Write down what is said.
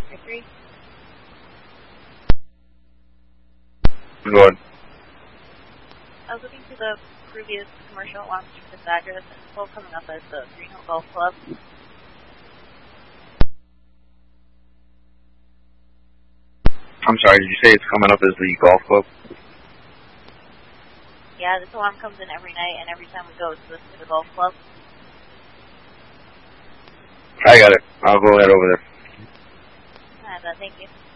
Victory. Good. I was looking through the previous commercial alarms for this address, and it's still coming up as the Green Hill Golf Club. I'm sorry, did you say it's coming up as the golf club? Yeah, this alarm comes in every night, and every time we go, it's listed as the golf club. I got it. I'll go head over there. Thank you.